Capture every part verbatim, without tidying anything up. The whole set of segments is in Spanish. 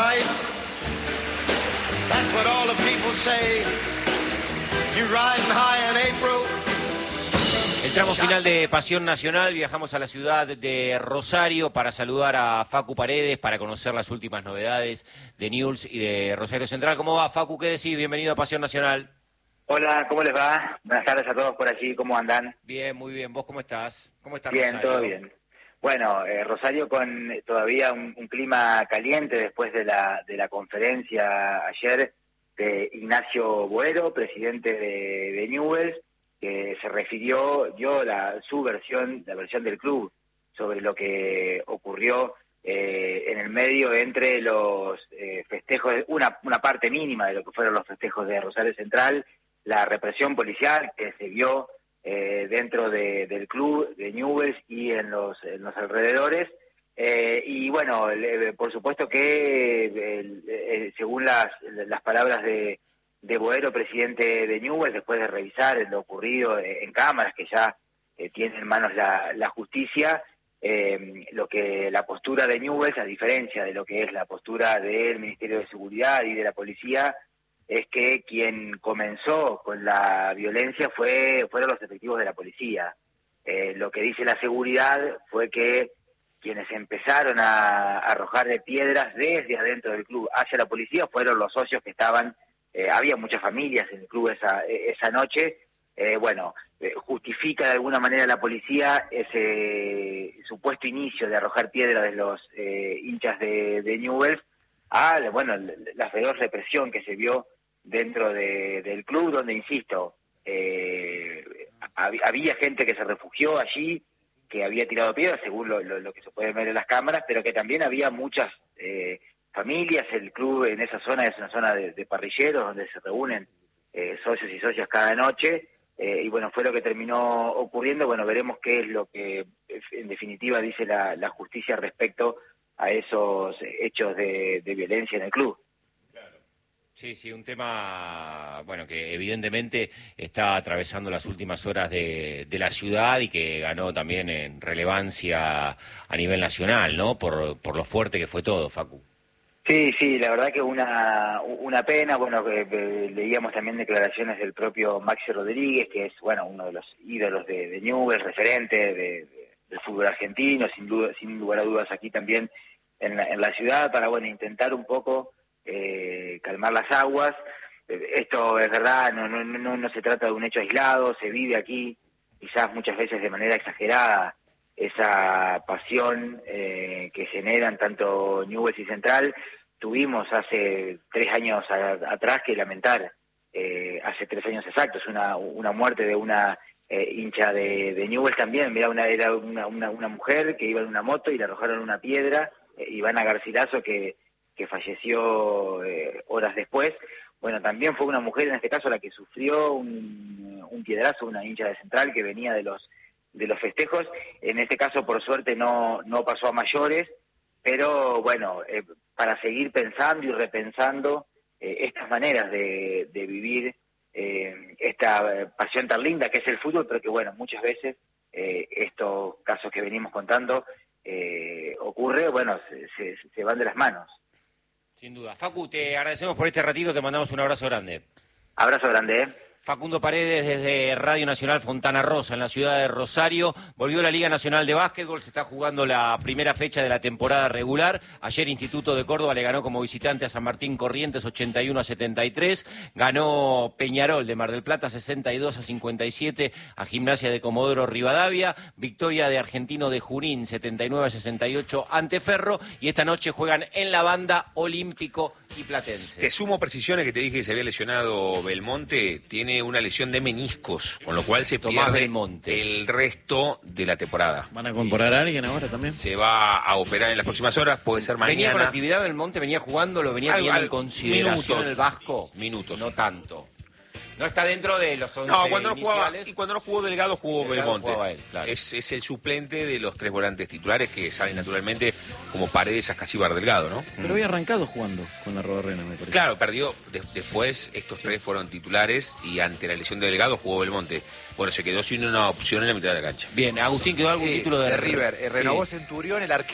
right. That's what all the people say. You riding high in April. El tramo final de Pasión Nacional, viajamos a la ciudad de Rosario para saludar a Facu Paredes, para conocer las últimas novedades de Newell's y de Rosario Central. ¿Cómo va, Facu? ¿Qué decís? Bienvenido a Pasión Nacional. Hola, ¿cómo les va? Buenas tardes a todos por allí, ¿cómo andan? Bien, muy bien. ¿Vos cómo estás? ¿Cómo está Bien, Rosario? todo bien. Bueno, eh, Rosario con todavía un, un clima caliente después de la, de la conferencia ayer de Ignacio Boero, presidente de, de Newell's, que se refirió, dio la, su versión, la versión del club, sobre lo que ocurrió eh, en el medio entre los eh, festejos, una, una parte mínima de lo que fueron los festejos de Rosario Central, la represión policial que se vio eh, dentro de, del club de Newell's y en los, en los alrededores. Eh, y bueno, le, por supuesto que eh, eh, según las, las palabras de de Boero, presidente de Newell's, después de revisar lo ocurrido en cámaras que ya eh, tiene en manos la, la justicia, eh, lo que la postura de Newell's, a diferencia de lo que es la postura del Ministerio de Seguridad y de la policía, es que quien comenzó con la violencia fue fueron los efectivos de la policía. Eh, lo que dice la seguridad fue que quienes empezaron a, a arrojarle piedras desde adentro del club hacia la policía fueron los socios que estaban. Eh, había muchas familias en el club esa, esa noche. Eh, bueno, eh, justifica de alguna manera la policía ese supuesto inicio de arrojar piedras de los eh, hinchas de, de Newell's a, bueno, la feroz represión que se vio dentro de, del club, donde, insisto, eh, hab, había gente que se refugió allí, que había tirado piedras, según lo, lo, lo que se puede ver en las cámaras, pero que también había muchas Eh, familias. El club en esa zona es una zona de, de parrilleros donde se reúnen eh, socios y socias cada noche, eh, y bueno, fue lo que terminó ocurriendo. Bueno, veremos qué es lo que en definitiva dice la, la justicia respecto a esos hechos de, de violencia en el club. Sí, sí, un tema, bueno, que evidentemente está atravesando las últimas horas de, de la ciudad y que ganó también en relevancia a nivel nacional, ¿no? Por, por lo fuerte que fue todo, Facu. Sí, sí, la verdad que una una pena. Bueno, que, que leíamos también declaraciones del propio Maxi Rodríguez, que es, bueno, uno de los ídolos de, de Newell's, referente de, de, del fútbol argentino, sin duda, sin lugar a dudas aquí también en la, en la ciudad, para, bueno, intentar un poco eh, calmar las aguas. Esto es verdad, no, no, no, no se trata de un hecho aislado, se vive aquí, quizás muchas veces de manera exagerada, esa pasión eh, que generan tanto Newell's y Central. Tuvimos hace tres años a, atrás que lamentar, eh, hace tres años exactos, una, una muerte de una eh, hincha de, de Newell's también. Mirá, una, era una, una, una mujer que iba en una moto y le arrojaron una piedra, eh, Ivana Garcilaso, que, que falleció eh, horas después. Bueno, también fue una mujer en este caso la que sufrió un, un piedrazo, una hincha de Central que venía de los de los festejos. En este caso, por suerte, no no pasó a mayores, pero bueno, eh, para seguir pensando y repensando eh, estas maneras de, de vivir eh, esta pasión tan linda que es el fútbol, pero que, bueno, muchas veces eh, estos casos que venimos contando eh, ocurre, bueno, se, se, se van de las manos. Sin duda. Facu, te agradecemos por este ratito, te mandamos un abrazo grande. Abrazo grande, ¿eh? Facundo Paredes desde Radio Nacional Fontana Rosa, en la ciudad de Rosario. Volvió la Liga Nacional de Básquetbol, se está jugando la primera fecha de la temporada regular. Ayer Instituto de Córdoba le ganó como visitante a San Martín Corrientes ochenta y uno a setenta y tres. Ganó Peñarol de Mar del Plata sesenta y dos a cincuenta y siete a Gimnasia de Comodoro Rivadavia. Victoria de Argentino de Junín setenta y nueve a sesenta y ocho ante Ferro. Y esta noche juegan en la banda Olímpico y Platense. Te sumo precisiones que te dije que se había lesionado Belmonte. Tiene una lesión de meniscos, con lo cual se Tomás pierde Belmonte. el resto de la temporada. ¿Van a incorporar a alguien ahora también? Se va a operar en las próximas horas, puede ser mañana. Venía con actividad Belmonte, venía jugando, lo venía Al- teniendo al- en consideración minutos. el Vasco. Minutos. No tanto. No está dentro de los once No, cuando no jugaba, iniciales. y cuando no jugó Delgado, jugó Delgado Belmonte. jugaba él, claro. es, es el suplente de los tres volantes titulares que salen naturalmente como Paredes, Ascasíbar, Delgado, ¿no? Pero había arrancado jugando con la Rodarrena, me parece. Claro, perdió. De- después estos tres fueron titulares y ante la lesión de Delgado jugó Belmonte. Bueno, se quedó sin una opción en la mitad de la cancha. Bien, Agustín, ¿quedó algún Sí, título de, de River? Eh, renovó Sí. Centurión, el arquero,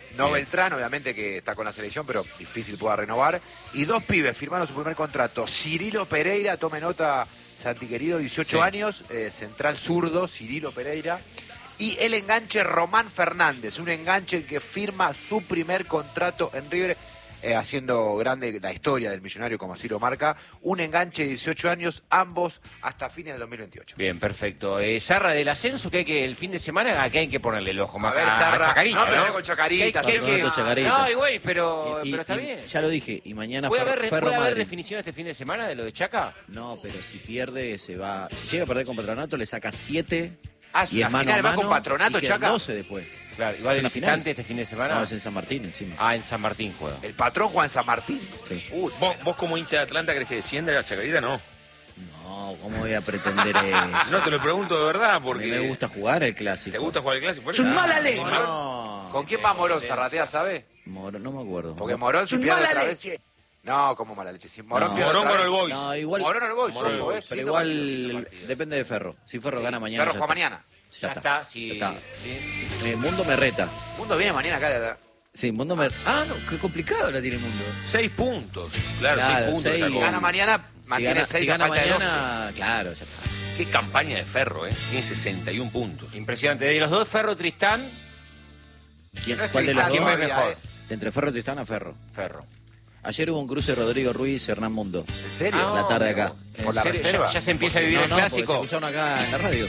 No Bien. Beltrán, obviamente que está con la selección, pero difícil pueda renovar. Y dos pibes firmaron su primer contrato. Cirilo Pereira, tome nota, Santi querido, dieciocho Sí. años, eh, central zurdo, Cirilo Pereira. Y el enganche Román Fernández, un enganche que firma su primer contrato en River, eh, haciendo grande la historia del millonario, como así lo marca. Un enganche de dieciocho años, ambos hasta fines del dos mil veintiocho. Bien, perfecto. Eh, Zarra del ascenso, que hay que el fin de semana, ¿a qué hay que ponerle el ojo? Más A ver, a- Zarra, a Chacarita, no ¿no? empecé con Chacarita, ¿Qué hay- qué hay que- Patronato Chacarita. No, y güey, pero, Y- y- pero está y bien. Ya lo dije, y mañana ¿Puede Ferro, haber, Ferro ¿puede haber Madrid. definición este fin de semana de lo de Chaca? No, pero si pierde, se va. Si llega a perder con Patronato, le saca siete. Ah, es Y una es mano final a más mano. con Patronato, y quedan Chaca. doce después. Claro, ¿y va de Es una visitante final. este fin de semana? No, es en San Martín encima. Ah, en San Martín juega. El patrón Juan San Martín. Sí. Uh, ¿Vos, vos como hincha de Atlanta crees que desciende la Chacarita? No. No, ¿cómo voy a pretender eso? No, te lo pregunto de verdad A mí porque... me gusta jugar el clásico. ¿Te gusta jugar el clásico? Por Es un eso- mala Ah, leche. Morón. No. ¿Con quién va Morón, Zarratea, sabe? Morón, no me acuerdo. Porque Morón si pierde otra vez. No, como mala leche. Si Morón No. pierde Morón otra con vez- el Boys. No, igual. Morón o el Boys, Morón ojo, o el eh, Boys. Pero siguiendo partido, igual siguiendo partido. depende de Ferro. Si Ferro gana mañana. Ferro ya juega está. mañana. Ya está, sí. Ya está. sí. Eh, Mundo me reta. Mundo viene mañana acá, ¿verdad? Sí, Mundo me. Ah, no, qué complicado la tiene Mundo. Seis puntos. Claro, Claro, seis puntos. seis. sacó. Si gana mañana, Si mantiene gana, seis si a gana falta de doce. mañana, claro, ya está. Qué campaña de Ferro, ¿eh? Tiene sesenta y un puntos. Impresionante. De los dos, Ferro Tristán, ¿Quién- No es ¿Cuál de los Tristán, dos? ¿quién es todavía, mejor? eh. Entre Ferro y Tristán a Ferro. Ferro. Ayer hubo un cruce Rodrigo Ruiz y Hernán Mundo. ¿En serio? Ah, la tarde acá. ¿En ¿Por la serio? reserva? ¿Ya, ya se empieza a vivir no, el no, porque se clásico? cruzaron acá en la radio.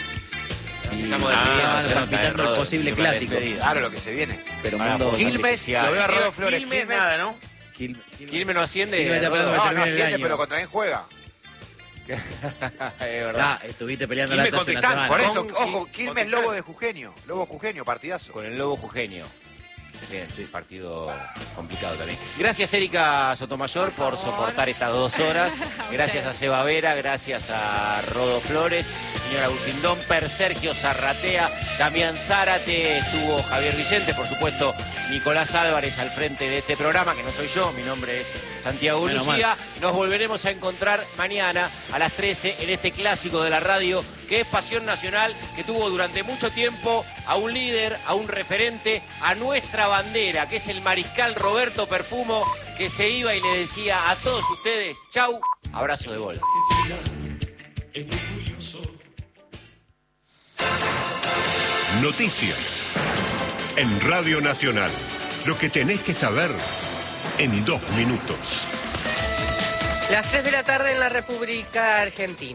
Y estamos estaban despidiendo, se nota, palpitando eh, el Rodri, posible que clásico. despedida. Claro, lo que se viene. Pero Para Mundo... Quilmes, Quilmes, artificial. lo veo a Rodo Flores. Quilmes, Quilmes, nada, ¿no? Quil- Quilmes no asciende. Quilmes está Rodri. esperando que no, no termine el asciende, año. pero contra quién juega. Es verdad. Ah, estuviste peleando la Quilmes hace con una Tristán, semana. Por eso, Con- ojo, Quil- Quilmes con Lobo de Jujeño. Lobo Jujeño, partidazo. Con el Lobo Jujeño. Bien, sí, partido complicado también. Gracias, Erika Sotomayor, por, soportar estas dos horas. Gracias a Seba Vera, gracias a Rodo Flores, señor Agustín Domper, Sergio Zarratea, Damián Zárate, estuvo Javier Vicente, por supuesto, Nicolás Álvarez al frente de este programa, que no soy yo, mi nombre es Santiago Menos Lucía. Nos volveremos a encontrar mañana a las trece en este clásico de la radio, que es Pasión Nacional, que tuvo durante mucho tiempo a un líder, a un referente, a nuestra bandera, que es el mariscal Roberto Perfumo, que se iba y le decía a todos ustedes, chau, abrazo de gol. Noticias en Radio Nacional. Lo que tenés que saber en dos minutos. Las tres de la tarde en la República Argentina.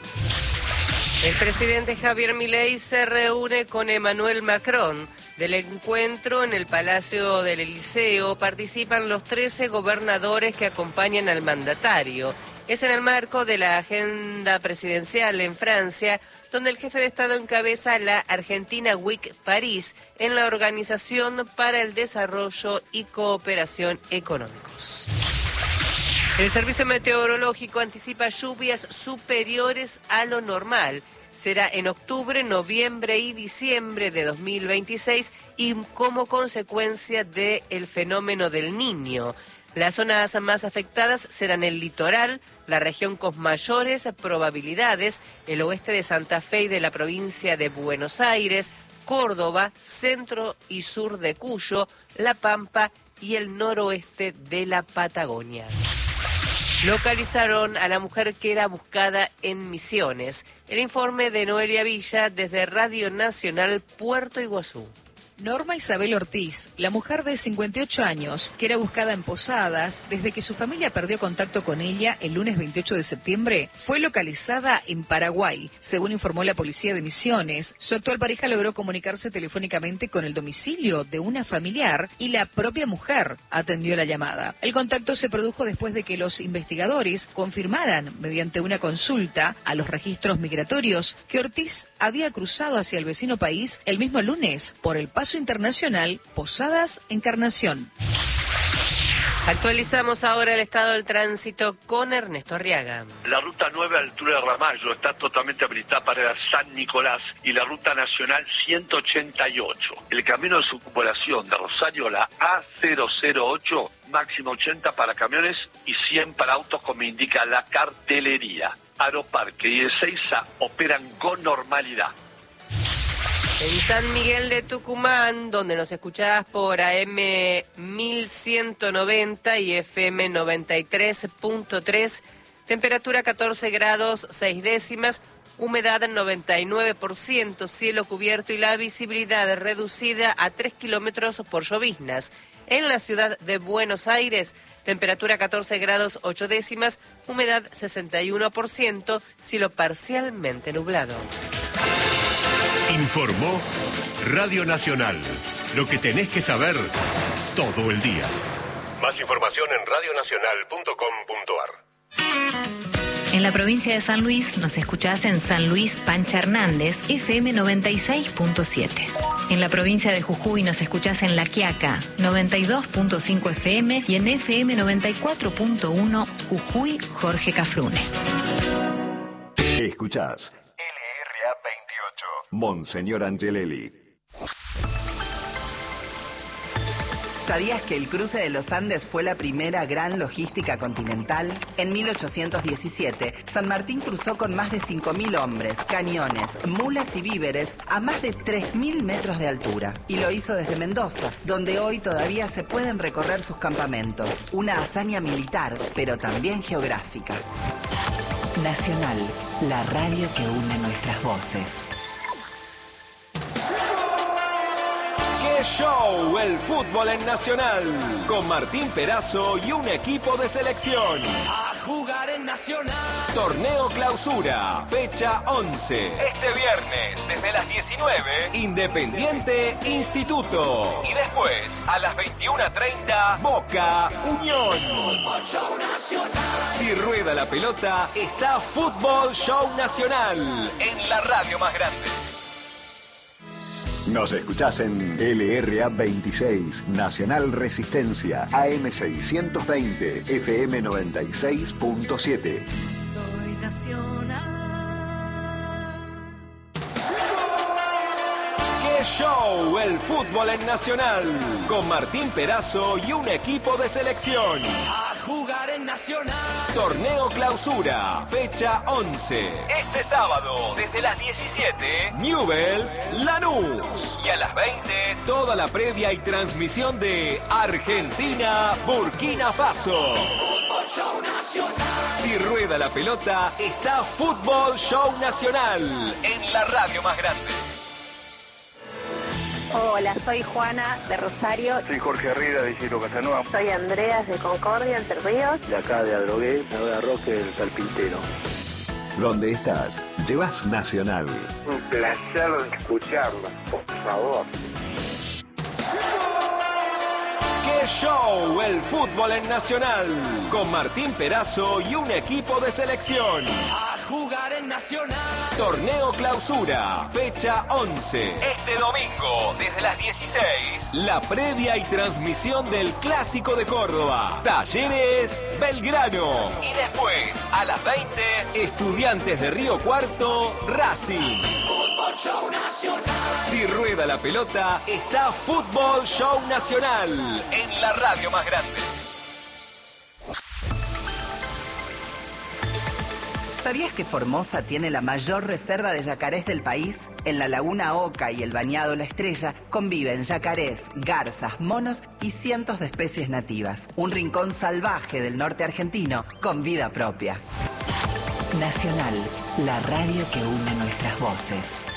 El presidente Javier Milei se reúne con Emmanuel Macron. Del encuentro en el Palacio del Eliseo participan los trece gobernadores que acompañan al mandatario. Es en el marco de la agenda presidencial en Francia, donde el jefe de Estado encabeza la Argentina Week París en la Organización para el Desarrollo y Cooperación Económicos. El Servicio Meteorológico anticipa lluvias superiores a lo normal. Será en octubre, noviembre y diciembre de dos mil veintiséis y como consecuencia del fenómeno del Niño. Las zonas más afectadas serán el litoral, la región con mayores probabilidades, el oeste de Santa Fe y de la provincia de Buenos Aires, Córdoba, centro y sur de Cuyo, La Pampa y el noroeste de la Patagonia. Localizaron a la mujer que era buscada en Misiones. El informe de Noelia Villa desde Radio Nacional Puerto Iguazú. Norma Isabel Ortiz, la mujer de cincuenta y ocho años, que era buscada en Posadas desde que su familia perdió contacto con ella el lunes veintiocho de septiembre, fue localizada en Paraguay, según informó la policía de Misiones. Su actual pareja logró comunicarse telefónicamente con el domicilio de una familiar y la propia mujer atendió la llamada. El contacto se produjo después de que los investigadores confirmaran, mediante una consulta a los registros migratorios, que Ortiz había cruzado hacia el vecino país el mismo lunes por el paso internacional Posadas Encarnación. Actualizamos ahora el estado del tránsito con Ernesto Arriaga. La ruta nueve a la altura de Ramallo está totalmente habilitada para San Nicolás y la ruta nacional ciento ochenta y ocho. El camino de circunvalación de Rosario, la A cero cero ocho, máximo ochenta para camiones y cien para autos, como indica la cartelería. Aeroparque y Ezeiza operan con normalidad. En San Miguel de Tucumán, donde nos escuchás por A M mil ciento noventa y F M noventa y tres punto tres, temperatura catorce grados seis décimas, humedad noventa y nueve por ciento, cielo cubierto y la visibilidad reducida a tres kilómetros por lloviznas. En la ciudad de Buenos Aires, temperatura catorce grados ocho décimas, humedad sesenta y uno por ciento, cielo parcialmente nublado. Informó Radio Nacional. Lo que tenés que saber todo el día. Más información en radionacional punto com punto ar. En la provincia de San Luis nos escuchás en San Luis Pancha Hernández, F M noventa y seis punto siete. En la provincia de Jujuy nos escuchás en La Quiaca, noventa y dos punto cinco F M y en F M noventa y cuatro punto uno Jujuy Jorge Cafrune. Escuchás L R A veintiocho, Monseñor Angelelli. ¿Sabías que el cruce de los Andes fue la primera gran logística continental? En mil ochocientos diecisiete, San Martín cruzó con más de cinco mil hombres, cañones, mulas y víveres a más de tres mil metros de altura. Y lo hizo desde Mendoza, donde hoy todavía se pueden recorrer sus campamentos. Una hazaña militar, pero también geográfica. Nacional, la radio que une nuestras voces. Show, el fútbol en Nacional, con Martín Perazo y un equipo de selección. A jugar en Nacional. Torneo Clausura, fecha once. Este viernes, desde las diecinueve, Independiente Instituto. Y después, a las veintiuna treinta, Boca Unión. Fútbol Show Nacional. Si rueda la pelota, está Fútbol Show Nacional, en la radio más grande. Nos escuchás en L R A veintiséis, Nacional Resistencia, A M seiscientos veinte, F M noventa y seis punto siete. Soy Nacional. ¡Qué show! El fútbol en Nacional, con Martín Perazo y un equipo de selección. A jugar en Nacional. Torneo Clausura, fecha once. Este sábado, desde las diecisiete, Newell's Lanús. Y a las veinte, toda la previa y transmisión de Argentina, Burkina Faso. Fútbol Show Nacional. Si rueda la pelota, está Fútbol Show Nacional, en la radio más grande. Hola, soy Juana de Rosario. Soy Jorge Herrera de Isidro Casanova. Soy Andreas de Concordia, Entre Ríos. De acá de Adrogué, de Roque del Carpintero. ¿Dónde estás? Llevas Nacional. Un placer escucharla, por favor. ¡Qué show! El fútbol en Nacional, con Martín Perazo y un equipo de selección. A jugar en Nacional. Torneo Clausura, fecha once. Este domingo, desde las dieciséis, la previa y transmisión del Clásico de Córdoba, Talleres Belgrano. Y después, a las veinte, Estudiantes de Río Cuarto, Racing. Fútbol Show Nacional. Si rueda la pelota, está Fútbol Show Nacional, en la radio más grande. ¿Sabías que Formosa tiene la mayor reserva de yacarés del país? En la Laguna Oca y el Bañado La Estrella conviven yacarés, garzas, monos y cientos de especies nativas. Un rincón salvaje del norte argentino con vida propia. Nacional, la radio que une nuestras voces.